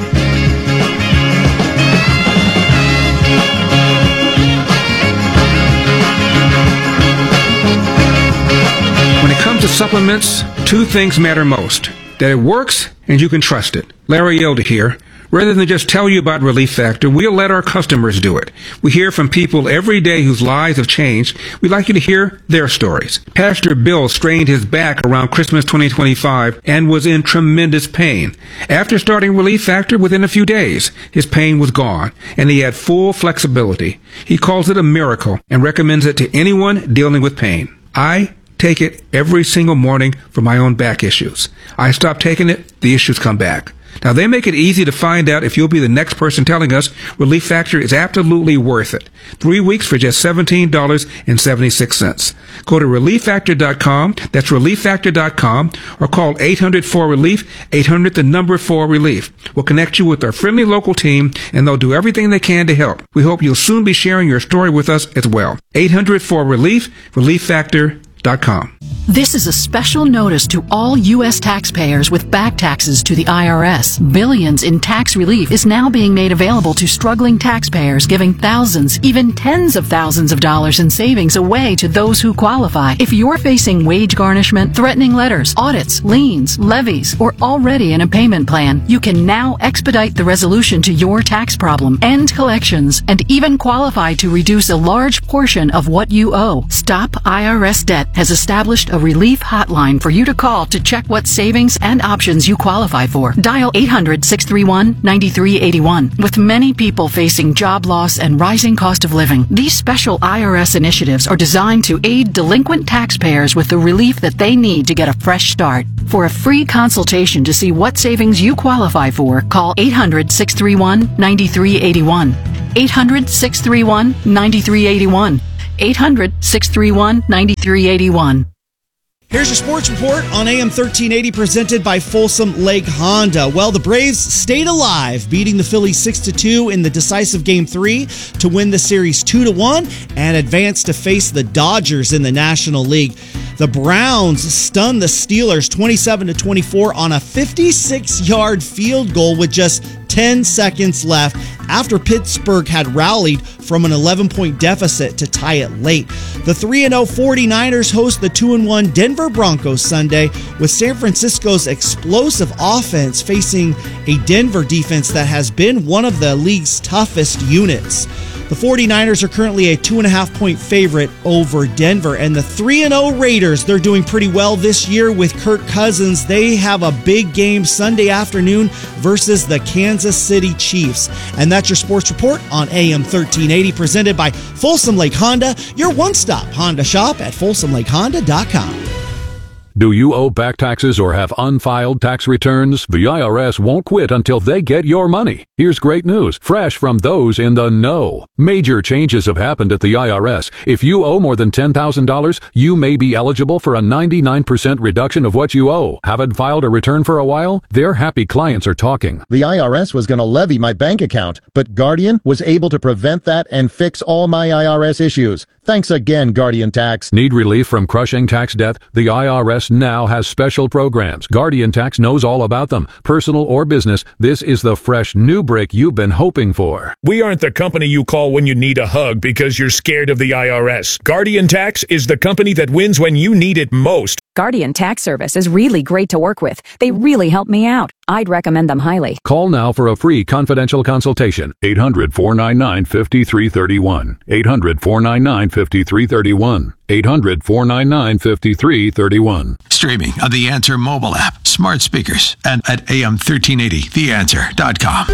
When it comes to supplements, two things matter most: that it works and you can trust it. Larry Elder here. Rather than just tell you about Relief Factor, we'll let our customers do it. We hear from people every day whose lives have changed. We'd like you to hear their stories. Pastor Bill strained his back around Christmas twenty twenty-five and was in tremendous pain. After starting Relief Factor, within a few days, his pain was gone, and he had full flexibility. He calls it a miracle and recommends it to anyone dealing with pain. I take it every single morning for my own back issues. I stop taking it, the issues come back. Now, they make it easy to find out if you'll be the next person telling us Relief Factor is absolutely worth it. Three weeks for just seventeen dollars and seventy-six cents. Go to relief factor dot com, that's relief factor dot com, or call eight hundred four relief, eight hundred the number four relief. We'll connect you with our friendly local team, and they'll do everything they can to help. We hope you'll soon be sharing your story with us as well. eight hundred four relief, relief factor dot com. This is a special notice to all U S taxpayers with back taxes to the I R S. Billions in tax relief is now being made available to struggling taxpayers, giving thousands, even tens of thousands of dollars in savings away to those who qualify. If you're facing wage garnishment, threatening letters, audits, liens, levies, or already in a payment plan, you can now expedite the resolution to your tax problem, end collections, and even qualify to reduce a large portion of what you owe. Stop I R S Debt has established a relief hotline for you to call to check what savings and options you qualify for. Dial eight hundred, six three one, nine three eight one. With many people facing job loss and rising cost of living, these special I R S initiatives are designed to aid delinquent taxpayers with the relief that they need to get a fresh start. For a free consultation to see what savings you qualify for, call eight hundred, six three one, nine three eight one. eight hundred, six three one, nine three eight one. eight hundred, six three one, nine three eight one. Here's your sports report on A M thirteen eighty, presented by Folsom Lake Honda. Well, the Braves stayed alive, beating the Phillies six to two in the decisive Game three to win the series two to one and advance to face the Dodgers in the National League. The Browns stunned the Steelers twenty-seven to twenty-four on a fifty-six-yard field goal with just ten seconds left after Pittsburgh had rallied from an eleven-point deficit to tie it late. The three and oh 49ers host the two and one Denver Broncos Sunday, with San Francisco's explosive offense facing a Denver defense that has been one of the league's toughest units. The 49ers are currently a two and a half point favorite over Denver, and the three and oh Raiders, they're doing pretty well this year with Kirk Cousins. They have a big game Sunday afternoon versus the Kansas City Chiefs. And that's your sports report on A M thirteen eighty, presented by Folsom Lake Honda, your one-stop Honda shop at folsom lake honda dot com. Do you owe back taxes or have unfiled tax returns? The I R S won't quit until they get your money. Here's great news, fresh from those in the know. Major changes have happened at the I R S. If you owe more than ten thousand dollars, you may be eligible for a ninety-nine percent reduction of what you owe. Haven't filed a return for a while? Their happy clients are talking. The I R S was going to levy my bank account, but Guardian was able to prevent that and fix all my I R S issues. Thanks again, Guardian Tax. Need relief from crushing tax debt? The I R S now has special programs. Guardian Tax knows all about them. Personal or business, this is the fresh new break you've been hoping for. We aren't the company you call when you need a hug because you're scared of the I R S. Guardian Tax is the company that wins when you need it most. Guardian Tax Service is really great to work with. They really help me out. I'd recommend them highly. Call now for a free confidential consultation. eight hundred, four nine nine, five three three one. eight hundred, four nine nine, five three three one. eight hundred, four nine nine, five three three one. Streaming on the Answer mobile app, smart speakers, and at A M thirteen eighty the answer dot com.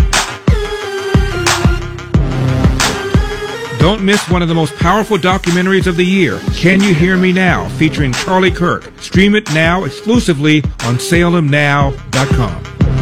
Don't miss one of the most powerful documentaries of the year, Can You Hear Me Now, featuring Charlie Kirk. Stream it now exclusively on salem now dot com.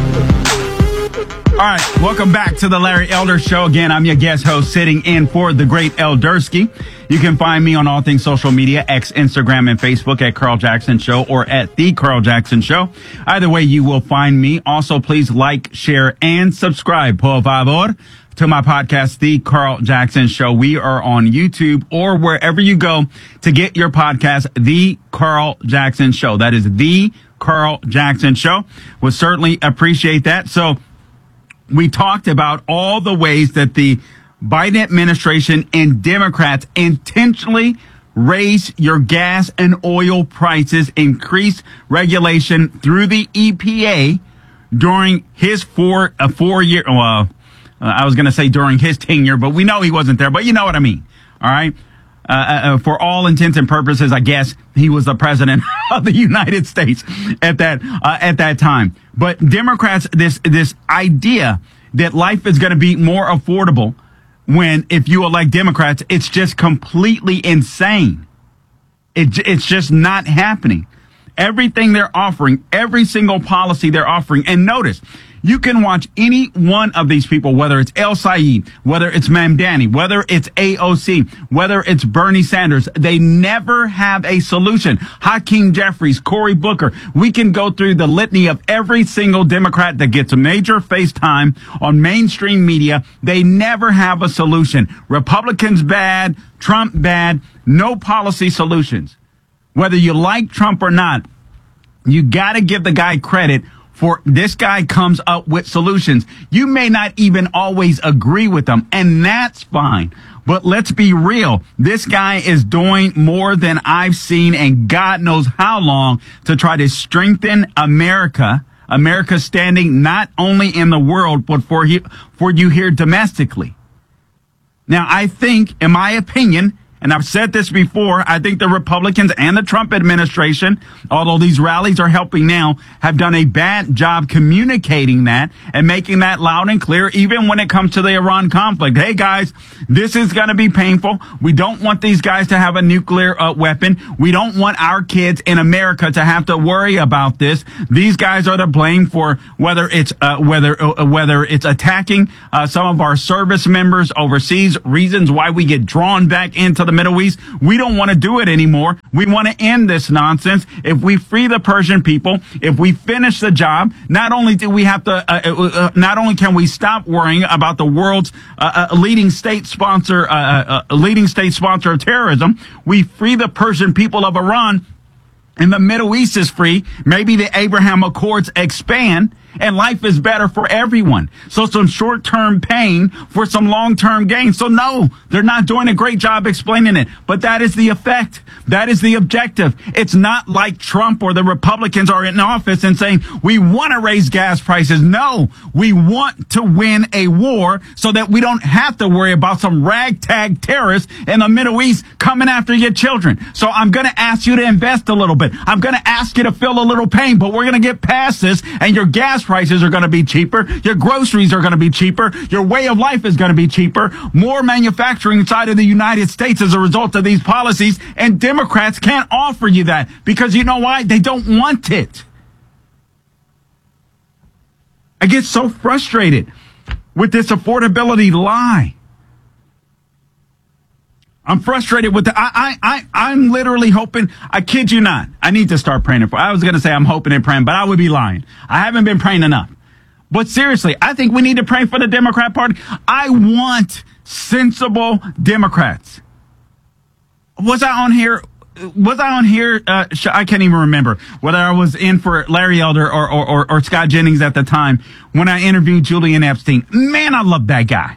All right, welcome back to the Larry Elder Show. Again, I'm your guest host sitting in for the great Eldersky. You can find me on all things social media, X, Instagram, and Facebook at Carl Jackson Show or at The Carl Jackson Show. Either way, you will find me. Also, please like, share, and subscribe, por favor, to my podcast, The Carl Jackson Show. We are on YouTube or wherever you go to get your podcast, The Carl Jackson Show. That is The Carl Jackson Show. We'll certainly appreciate that. So we talked about all the ways that the Biden administration and Democrats intentionally raise your gas and oil prices, increase regulation through the E P A during his four, uh, four year, well, Uh, I was going to say during his tenure, but we know he wasn't there, but you know what I mean. All right. Uh, uh, for all intents and purposes, I guess he was the president of the United States at that, uh, at that time. But Democrats, this, this idea that life is going to be more affordable when, if you elect Democrats, it's just completely insane. It, it's just not happening. Everything they're offering, every single policy they're offering. And notice, you can watch any one of these people, whether it's El Sayed, whether it's Mamdani, whether it's A O C, whether it's Bernie Sanders. They never have a solution. Hakeem Jeffries, Cory Booker. We can go through the litany of every single Democrat that gets a major face time on mainstream media. They never have a solution. Republicans bad, Trump bad, no policy solutions. Whether you like Trump or not, you got to give the guy credit for this guy comes up with solutions. You may not even always agree with them, and that's fine. But let's be real. This guy is doing more than I've seen in God knows how long to try to strengthen America, America's standing not only in the world, but for, he, for you here domestically. Now, I think, in my opinion, And I've said this before, I think the Republicans and the Trump administration, although these rallies are helping now, have done a bad job communicating that and making that loud and clear, even when it comes to the Iran conflict. Hey, guys, this is going to be painful. We don't want these guys to have a nuclear uh, weapon. We don't want our kids in America to have to worry about this. These guys are to blame for whether it's uh, whether uh, whether it's attacking uh, some of our service members overseas, reasons why we get drawn back into the Middle East. We don't want to do it anymore. We want to end this nonsense. If we free the Persian people, if we finish the job, not only do we have to, uh, uh, not only can we stop worrying about the world's uh, uh, leading state sponsor, uh, uh, leading state sponsor of terrorism, we free the Persian people of Iran, and the Middle East is free. Maybe the Abraham Accords expand, and life is better for everyone. So some short-term pain for some long-term gain. So no, they're not doing a great job explaining it. But that is the effect. That is the objective. It's not like Trump or the Republicans are in office and saying, we want to raise gas prices. No, we want to win a war so that we don't have to worry about some ragtag terrorists in the Middle East coming after your children. So I'm going to ask you to invest a little bit. I'm going to ask you to feel a little pain, but we're going to get past this, and your gas prices are going to be cheaper. Your groceries are going to be cheaper. Your way of life is going to be cheaper. More manufacturing inside of the United States as a result of these policies, and Democrats can't offer you that because you know why? They don't want it. I get so frustrated with this affordability lie. I'm frustrated with the, I, I, I, I'm literally hoping, I kid you not, I need to start praying for, I was going to say I'm hoping and praying, but I would be lying. I haven't been praying enough. But seriously, I think we need to pray for the Democrat Party. I want sensible Democrats. Was I on here? Was I on here? Uh, I can't even remember whether I was in for Larry Elder or, or, or, or Scott Jennings at the time when I interviewed Julian Epstein. Man, I love that guy.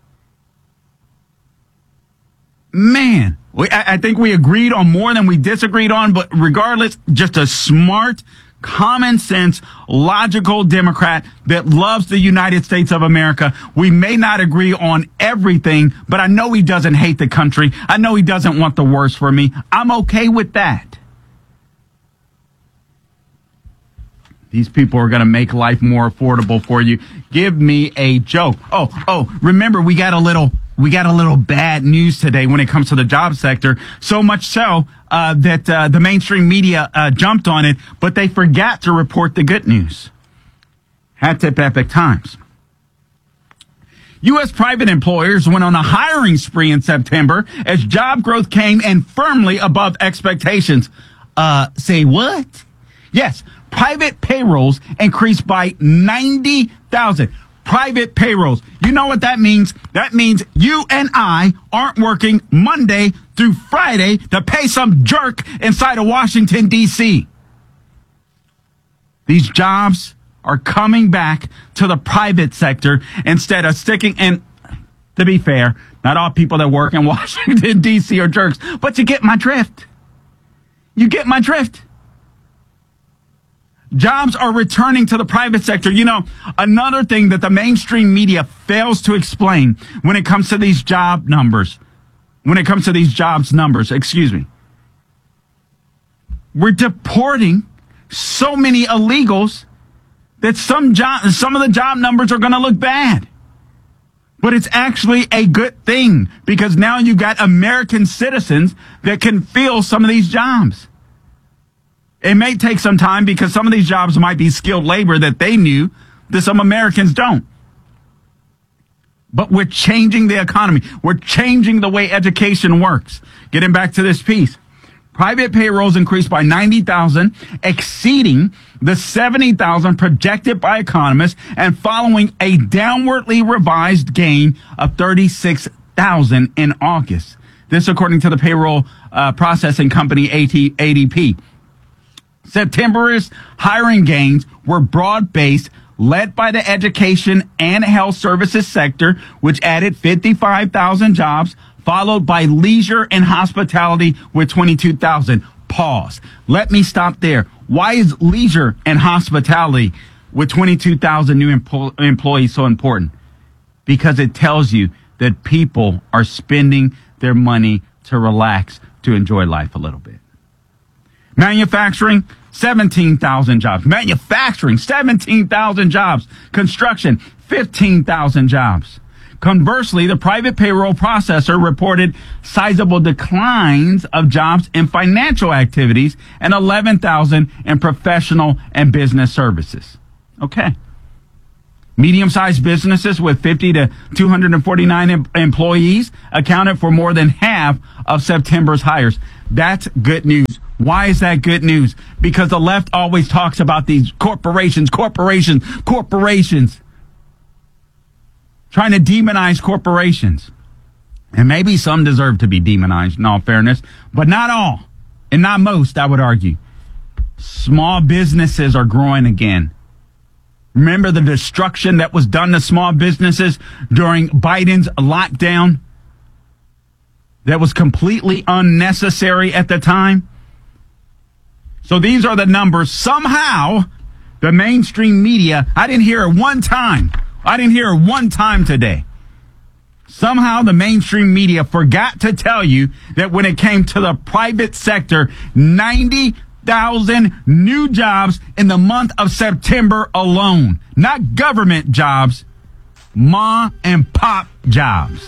Man, we, I, I think we agreed on more than we disagreed on, but regardless, just a smart, common sense, logical Democrat that loves the United States of America. We may not agree on everything, but I know he doesn't hate the country. I know he doesn't want the worst for me. I'm okay with that. These people are going to make life more affordable for you. Give me a joke. Oh, oh, remember, we got a little... We got a little bad news today when it comes to the job sector, so much so uh, that uh, the mainstream media uh, jumped on it, but they forgot to report the good news. Hat tip Epic Times. U S private employers went on a hiring spree in September as job growth came in firmly above expectations. Uh, say what? Yes, private payrolls increased by ninety thousand. Private payrolls. You know what that means? That means you and I aren't working Monday through Friday to pay some jerk inside of Washington, D C. These jobs are coming back to the private sector instead of sticking in. To be fair, not all people that work in Washington, D C are jerks, but you get my drift. You get my drift. Jobs are returning to the private sector. You know, another thing that the mainstream media fails to explain when it comes to these job numbers, when it comes to these jobs numbers, excuse me. We're deporting so many illegals that some job, some of the job numbers are going to look bad. But it's actually a good thing because now you got American citizens that can fill some of these jobs. It may take some time because some of these jobs might be skilled labor that they knew that some Americans don't. But we're changing the economy. We're changing the way education works. Getting back to this piece. Private payrolls increased by ninety thousand, exceeding the seventy thousand projected by economists and following a downwardly revised gain of thirty-six thousand in August. This according to the payroll uh, processing company A D P. September's hiring gains were broad-based, led by the education and health services sector, which added fifty-five thousand jobs, followed by leisure and hospitality with twenty-two thousand. Pause. Let me stop there. Why is leisure and hospitality with twenty-two thousand new empo- employees so important? Because it tells you that people are spending their money to relax, to enjoy life a little bit. Manufacturing, seventeen thousand jobs. Manufacturing, seventeen thousand jobs. Construction, fifteen thousand jobs. Conversely, the private payroll processor reported sizable declines of jobs in financial activities and eleven thousand in professional and business services. Okay. Medium-sized businesses with fifty to two hundred forty-nine em- employees accounted for more than half of September's hires. That's good news. Why is that good news? Because the left always talks about these corporations, corporations, corporations. Trying to demonize corporations. And maybe some deserve to be demonized, in all fairness, but not all, and not most, I would argue. Small businesses are growing again. Remember the destruction that was done to small businesses during Biden's lockdown? That was completely unnecessary at the time. So these are the numbers. Somehow, the mainstream media, I didn't hear it one time. I didn't hear it one time today. Somehow the mainstream media forgot to tell you that when it came to the private sector, ninety thousand new jobs in the month of September alone. Not government jobs, ma and pop jobs.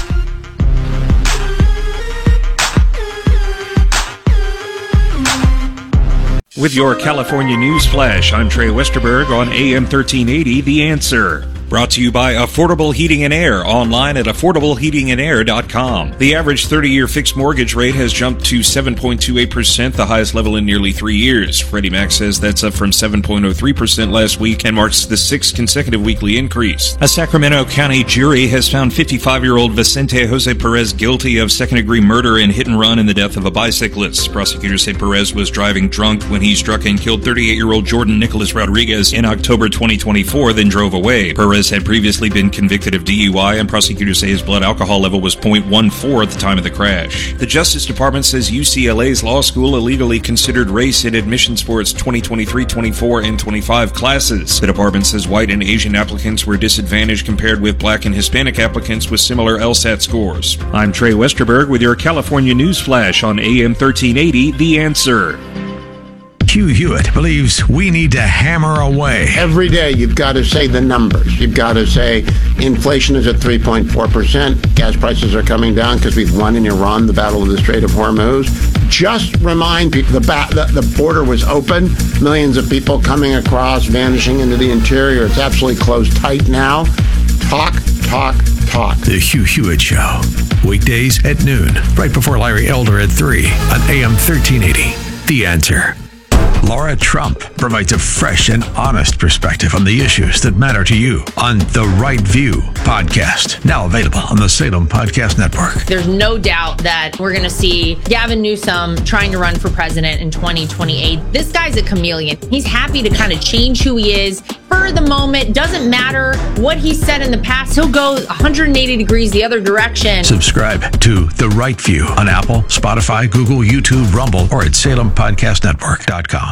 With your California News Flash, I'm Trey Westerberg on A M thirteen eighty, The Answer. Brought to you by Affordable Heating and Air, online at affordable heating and air dot com. The average thirty-year fixed mortgage rate has jumped to seven point two eight percent, the highest level in nearly three years. Freddie Mac says that's up from seven point oh three percent last week and marks the sixth consecutive weekly increase. A Sacramento County jury has found fifty-five-year-old Vicente Jose Perez guilty of second-degree murder and hit and run in the death of a bicyclist. Prosecutors say Perez was driving drunk when he struck and killed thirty-eight-year-old Jordan Nicholas Rodriguez in October twenty twenty-four, then drove away. Perez had previously been convicted of D U I, and prosecutors say his blood alcohol level was point one four at the time of the crash. The Justice Department says U C L A's law school illegally considered race in admissions for its twenty twenty-three, twenty-four, and twenty-five classes. The department says white and Asian applicants were disadvantaged compared with black and Hispanic applicants with similar LSAT scores. I'm Trey Westerberg with your California News Flash on A M thirteen eighty, The Answer. Hugh Hewitt believes we need to hammer away. Every day you've got to say the numbers. You've got to say inflation is at three point four percent. Gas prices are coming down because we've won in Iran the battle of the Strait of Hormuz. Just remind people the, ba- the, the border was open. Millions of people coming across, vanishing into the interior. It's absolutely closed tight now. Talk, talk, talk. The Hugh Hewitt Show. Weekdays at noon, right before Larry Elder at three on A M thirteen eighty. The Answer. Laura Trump provides a fresh and honest perspective on the issues that matter to you on The Right View podcast, now available on the Salem Podcast Network. There's no doubt that we're going to see Gavin Newsom trying to run for president in twenty twenty-eight. This guy's a chameleon. He's happy to kind of change who he is for the moment. Doesn't matter what he said in the past. He'll go one hundred eighty degrees the other direction. Subscribe to The Right View on Apple, Spotify, Google, YouTube, Rumble, or at salem podcast network dot com.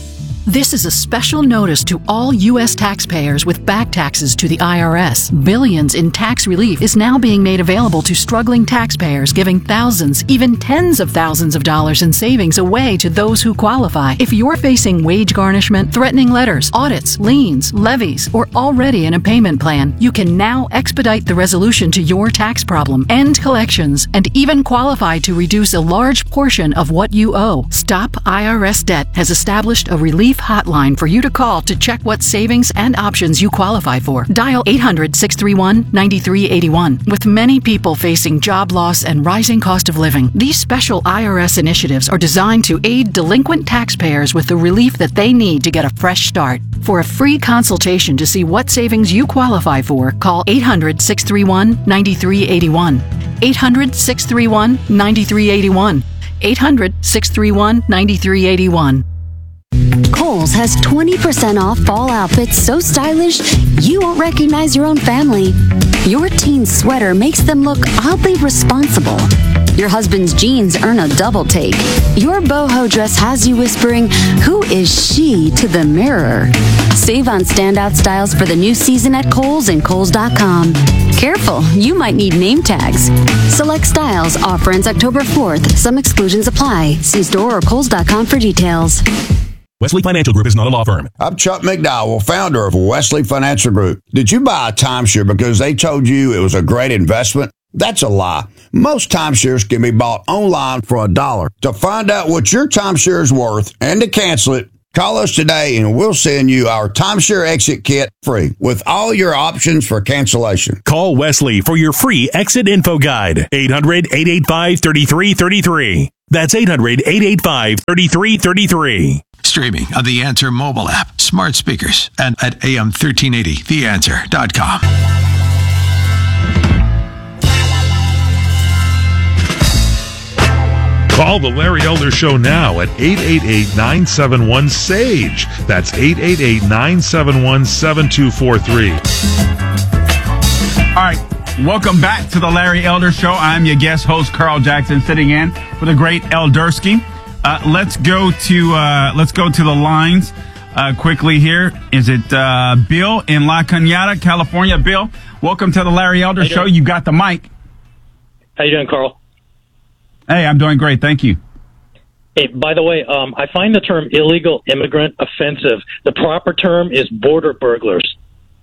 This is a special notice to all U S taxpayers with back taxes to the I R S. Billions in tax relief is now being made available to struggling taxpayers, giving thousands, even tens of thousands of dollars in savings away to those who qualify. If you're facing wage garnishment, threatening letters, audits, liens, levies, or already in a payment plan, you can now expedite the resolution to your tax problem, end collections, and even qualify to reduce a large portion of what you owe. Stop I R S Debt has established a relief hotline for you to call to check what savings and options you qualify for. Dial eight hundred, six three one, nine three eight one. With many people facing job loss and rising cost of living, these special I R S initiatives are designed to aid delinquent taxpayers with the relief that they need to get a fresh start. For a free consultation to see what savings you qualify for, call eight hundred, six three one, nine three eight one. eight hundred, six three one, nine three eight one. eight hundred, six three one, nine three eight one. Kohl's has twenty percent off fall outfits so stylish you won't recognize your own family. Your teen sweater makes them look oddly responsible. Your husband's jeans earn a double take. Your boho dress has you whispering, "Who is she?" to the mirror. Save on standout styles for the new season at Kohl's and Kohl's dot com. Careful, you might need name tags. Select styles. Offer ends October fourth. Some exclusions apply. See store or Kohl's dot com for details. Wesley Financial Group is not a law firm. I'm Chuck McDowell, founder of Wesley Financial Group. Did you buy a timeshare because they told you it was a great investment? That's a lie. Most timeshares can be bought online for a dollar. To find out what your timeshare is worth and to cancel it, call us today and we'll send you our timeshare exit kit free with all your options for cancellation. Call Wesley for your free exit info guide. eight hundred, eight eight five, three three three three. That's eight hundred, eight eight five, three three three three. Streaming on the Answer mobile app, smart speakers, and at A M thirteen eighty the answer dot com. Call the Larry Elder Show now at eight eight eight, nine seven one, S A G E. That's eight eight eight, nine seven one, seven two four three. All right. Welcome back to the Larry Elder Show. I'm your guest host, Carl Jackson, sitting in for the great Eldersky. Uh, let's go to uh, let's go to the lines uh, quickly here. Is it uh, Bill in La Cañada, California? Bill, welcome to the Larry Elder Show. You got the mic. How you doing, Carl? Hey, I'm doing great. Thank you. Hey, by the way, um, I find the term illegal immigrant offensive. The proper term is border burglars.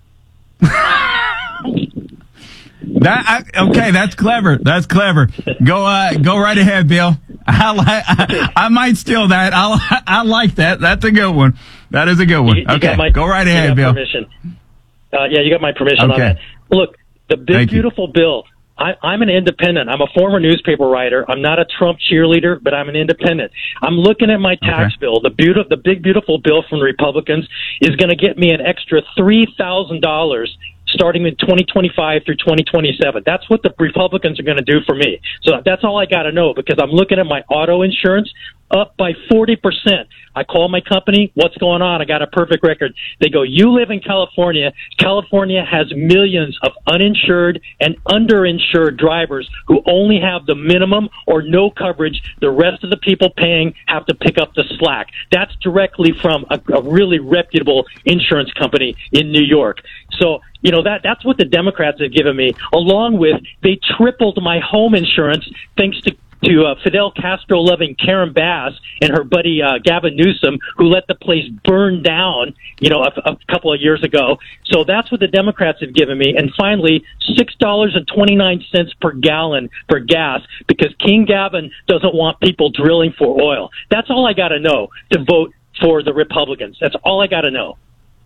That I, okay? That's clever. That's clever. Go, uh, go right ahead, Bill. I like. I, I might steal that. I I like that. That's a good one. That is a good one. You, you okay, my, go right ahead, Bill. Permission. Uh, yeah, you got my permission okay. on that. Look, the big Thank beautiful you. bill. I, I'm an independent. I'm a former newspaper writer. I'm not a Trump cheerleader, but I'm an independent. I'm looking at my tax okay. bill. The beautiful, the big beautiful bill from the Republicans is going to get me an extra three thousand dollars starting in twenty twenty-five through twenty twenty-seven. That's what the Republicans are going to do for me. So that's all I got to know, because I'm looking at my auto insurance up by forty percent. I call my company, what's going on? I got a perfect record. They go, you live in California. California has millions of uninsured and underinsured drivers who only have the minimum or no coverage. The rest of the people paying have to pick up the slack. That's directly from a, a really reputable insurance company in New York. So, you know, that that's what the Democrats have given me, along with they tripled my home insurance thanks to to uh, Fidel Castro-loving Karen Bass and her buddy uh, Gavin Newsom, who let the place burn down, you know, a, a couple of years ago. So that's what the Democrats have given me. And finally, six dollars and twenty-nine cents per gallon for gas, because King Gavin doesn't want people drilling for oil. That's all I got to know to vote for the Republicans. That's all I got to know.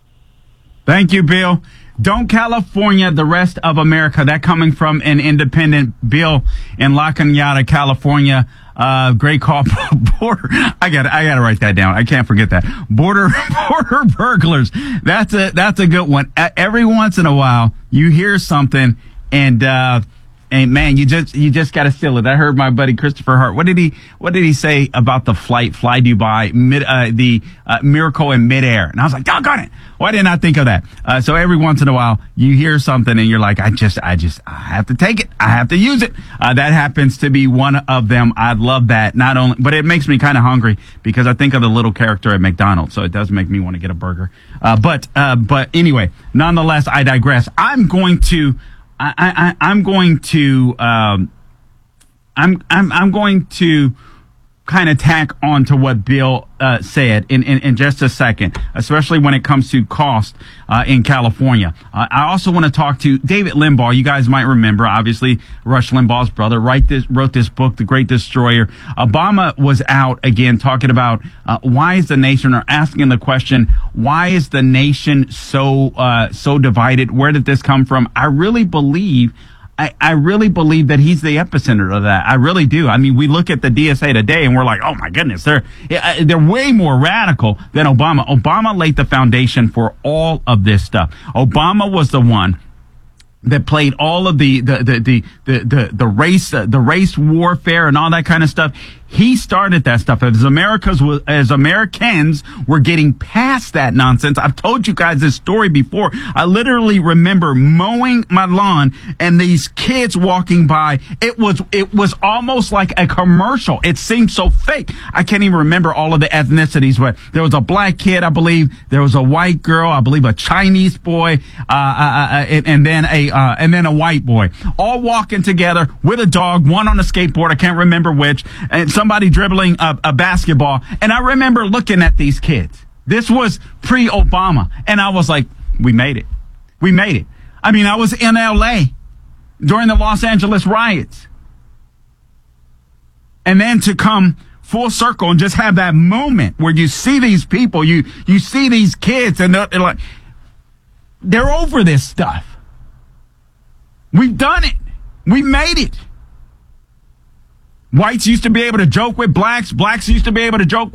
Thank you, Bill. Don't California the rest of America. That coming from an independent Bill in La Cañada, California. Uh, great call. Border. I got. I got to write that down. I can't forget that. Border border burglars. That's a that's a good one. Every once in a while, you hear something, and uh, and man, you just you just got to steal it. I heard my buddy Christopher Hart. What did he What did he say about the flight Fly Dubai mid uh, the uh, miracle in midair? And I was like, doggone it. Why didn't I think of that? Uh, so every once in a while, you hear something and you're like, I just, I just, I have to take it. I have to use it. Uh, that happens to be one of them. I'd love that. Not only, but it makes me kind of hungry because I think of the little character at McDonald's. So it does make me want to get a burger. Uh, but, uh, but anyway, nonetheless, I digress. I'm going to, I, I, I'm going to, um, I'm, I'm, I'm going to, kind of tack on to what Bill uh, said in, in, in just a second, especially when it comes to cost uh, in California. Uh, I also want to talk to David Limbaugh. You guys might remember, obviously, Rush Limbaugh's brother write this, wrote this book, The Great Destroyer. Obama was out again talking about uh, why is the nation, or asking the question, why is the nation so uh, so divided? Where did this come from? I really believe I, I really believe that he's the epicenter of that. I really do. I mean, we look at the D S A today and we're like, oh my goodness, they're, they're way more radical than Obama. Obama laid the foundation for all of this stuff. Obama was the one that played all of the, the, the, the, the, the, the race, uh, the race warfare and all that kind of stuff. He started that stuff. As Americans, as Americans, we're getting past that nonsense. I've told you guys this story before. I literally remember mowing my lawn and these kids walking by. It was, it was almost like a commercial. It seemed so fake. I can't even remember all of the ethnicities, but there was a black kid, I believe. There was a white girl, I believe a Chinese boy, uh, uh, uh and, and then a, uh, and then a white boy, all walking together with a dog, one on a skateboard. I can't remember which, and somebody dribbling a, a basketball. And I remember looking at these kids. This was pre-Obama. And I was like, we made it. We made it. I mean, I was in L A during the Los Angeles riots. And then to come full circle and just have that moment where you see these people, you, you see these kids, and they're, they're like, they're over this stuff. We've done it. We made it. Whites used to be able to joke with blacks. Blacks used to be able to joke